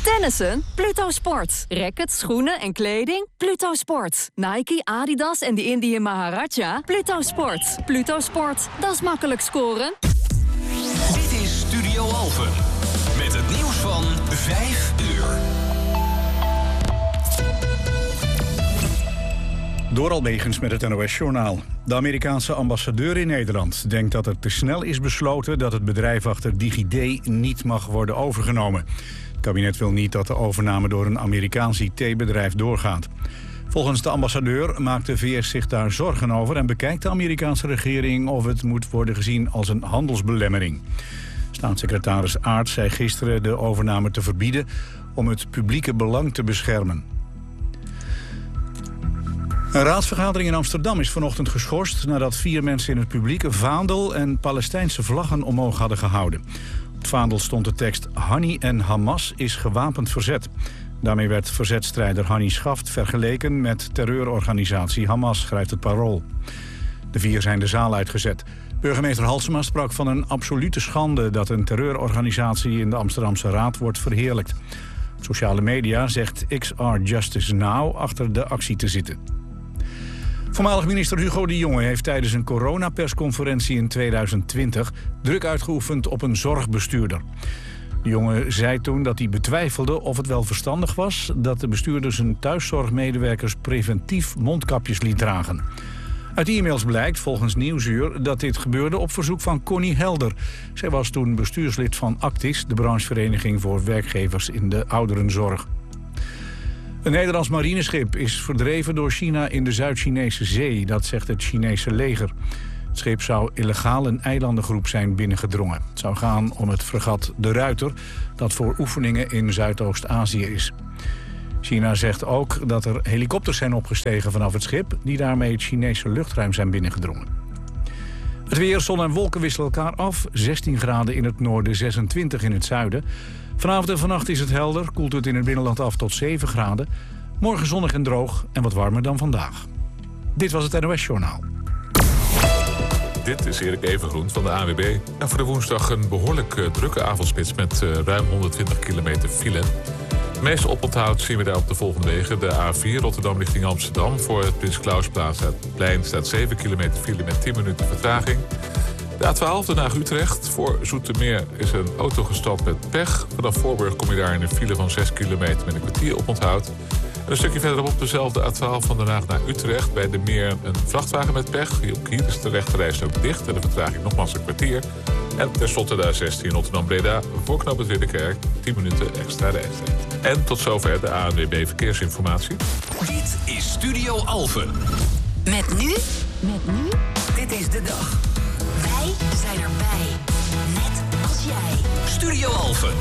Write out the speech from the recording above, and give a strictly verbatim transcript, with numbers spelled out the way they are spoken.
Tennissen? Pluto Sport. Rackets, schoenen en kleding? Pluto Sport. Nike, Adidas en de Indië Maharaja? Pluto Sport. Pluto Sport. Dat is makkelijk scoren. Dit is Studio Alphen. Met het nieuws van vijf uur. Door Almegens met het N O S-journaal. De Amerikaanse ambassadeur in Nederland denkt dat er te snel is besloten dat het bedrijf achter DigiD niet mag worden overgenomen. Het kabinet wil niet dat de overname door een Amerikaans I T-bedrijf doorgaat. Volgens de ambassadeur maakt de V S zich daar zorgen over en bekijkt de Amerikaanse regering of het moet worden gezien als een handelsbelemmering. Staatssecretaris Aart zei gisteren de overname te verbieden om het publieke belang te beschermen. Een raadsvergadering in Amsterdam is vanochtend geschorst nadat vier mensen in het publiek een vaandel en Palestijnse vlaggen omhoog hadden gehouden. Op het vaandel stond de tekst Hani en Hamas is gewapend verzet. Daarmee werd verzetstrijder Hani Schaft vergeleken met terreurorganisatie Hamas, schrijft het Parool. De vier zijn de zaal uitgezet. Burgemeester Halsema sprak van een absolute schande dat een terreurorganisatie in de Amsterdamse Raad wordt verheerlijkt. Op sociale media zegt X R Justice Now achter de actie te zitten. Voormalig minister Hugo de Jonge heeft tijdens een coronapersconferentie in tweeduizend twintig druk uitgeoefend op een zorgbestuurder. De Jonge zei toen dat hij betwijfelde of het wel verstandig was dat de bestuurder zijn thuiszorgmedewerkers preventief mondkapjes liet dragen. Uit e-mails blijkt volgens Nieuwsuur dat dit gebeurde op verzoek van Connie Helder. Zij was toen bestuurslid van Actis, de branchevereniging voor werkgevers in de ouderenzorg. Een Nederlands marineschip is verdreven door China in de Zuid-Chinese zee, dat zegt het Chinese leger. Het schip zou illegaal een eilandengroep zijn binnengedrongen. Het zou gaan om het fregat De Ruiter, dat voor oefeningen in Zuidoost-Azië is. China zegt ook dat er helikopters zijn opgestegen vanaf het schip, die daarmee het Chinese luchtruim zijn binnengedrongen. Het weer, zon en wolken wisselen elkaar af. zestien graden in het noorden, zesentwintig in het zuiden. Vanavond en vannacht is het helder, koelt het in het binnenland af tot zeven graden. Morgen zonnig en droog en wat warmer dan vandaag. Dit was het N O S-journaal. Dit is Erik Evengroen van de A N W B. En voor de woensdag een behoorlijk uh, drukke avondspits met uh, ruim honderdtwintig kilometer file. Het meeste oponthoud zien we daar op de volgende wegen. De A vier Rotterdam richting Amsterdam. Voor het Prins Klausplein staat zeven kilometer file met tien minuten vertraging. De A twaalf, Den Haag-Utrecht. Voor Zoetermeer is een auto gestrand met pech. Vanaf Voorburg kom je daar in een file van zes kilometer met een kwartier oponthoud. En een stukje verderop op dezelfde A twaalf van Den Haag naar Utrecht. Bij de Meer een vrachtwagen met pech. Ook hier is de rechterreis ook dicht en de vertraging nogmaals een kwartier. En tenslotte de A zestien Rotterdam-Breda. Voor knoop het Ridderkerk, tien minuten extra reistijd. En tot zover de A N W B Verkeersinformatie. Dit is Studio Alphen. Met nu? Met nu? Dit is de dag. Wij zijn erbij. Net als jij. Studio Alphen.